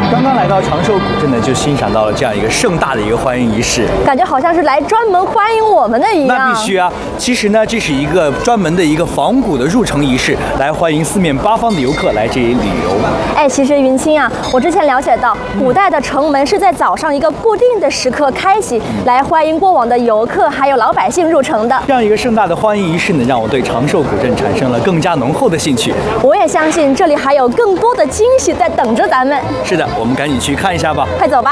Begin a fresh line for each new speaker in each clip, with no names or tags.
刚刚来到长寿古镇呢，就欣赏到了这样一个盛大的一个欢迎仪式，
感觉好像是来专门欢迎我们的一样。
那必须啊！其实呢，这是一个专门的一个仿古的入城仪式，来欢迎四面八方的游客来这里旅游。
哎，其实云清啊，我之前了解到，古代的城门是在早上一个固定的时刻开启，来欢迎过往的游客还有老百姓入城的。
这样一个盛大的欢迎仪式呢，让我对长寿古镇产生了更加浓厚的兴趣。
我也相信这里还有更多的惊喜在等着咱们。
是的，我们赶紧去看一下吧。
快走吧！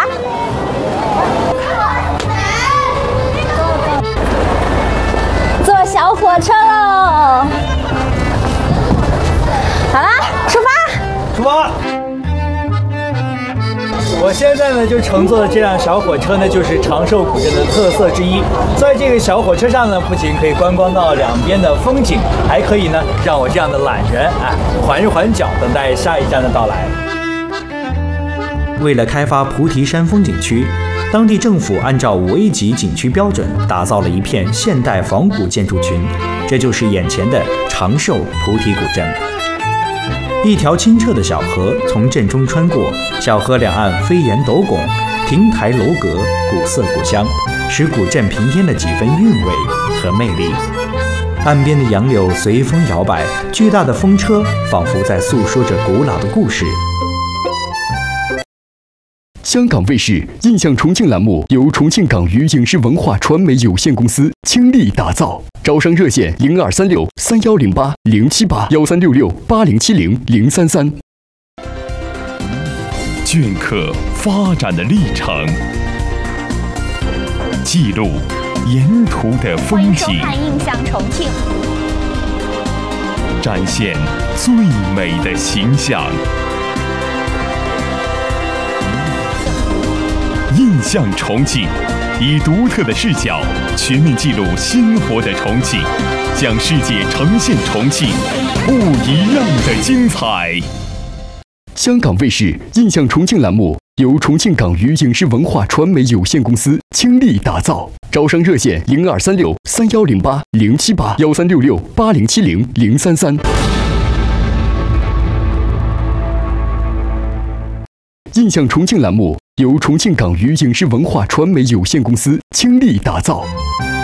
坐小火车喽！好啦，出发！
出发！我现在呢就乘坐的这辆小火车呢，就是长寿古镇的特色之一。在这个小火车上呢，不仅可以观光到两边的风景，还可以呢让我这样的懒人缓一缓脚，等待下一站的到来。为了开发菩提山风景区，当地政府按照5A 级景区标准，打造了一片现代仿古建筑群，这就是眼前的长寿菩提古镇。一条清澈的小河从镇中穿过，小河两岸飞檐斗拱，亭台楼阁，古色古香，使古镇平添了几分韵味和魅力。岸边的杨柳随风摇摆，巨大的风车仿佛在诉说着古老的故事。
香港卫视印象重庆栏目由重庆港娱影视文化传媒有限公司倾力打造，招商热线0236310807813668070033。
镌刻发展的历程，记录沿途的风景，
欢迎收看《印象重庆》，
展现最美的形象。印象重庆，以独特的视角全面记录鲜活的重庆，向世界呈现重庆不一样的精彩。
香港卫视印象重庆栏目由重庆港娱影视文化传媒有限公司倾力打造，招商热线0236310807813668070033。印象重庆栏目由重庆港娱影视文化传媒有限公司倾力打造，